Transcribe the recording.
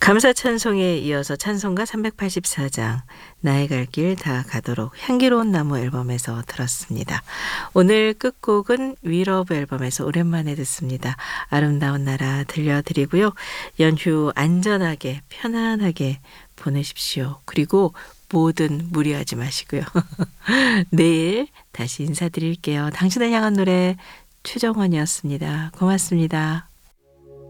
감사 찬송에 이어서 찬송가 384장 나의 갈 길 다 가도록 향기로운 나무 앨범에서 들었습니다. 오늘 끝곡은 위러브 앨범에서 오랜만에 듣습니다. 아름다운 나라 들려드리고요. 연휴 안전하게 편안하게 보내십시오. 그리고 뭐든 무리하지 마시고요. 내일 다시 인사드릴게요. 당신을 향한 노래 최정원이었습니다. 고맙습니다.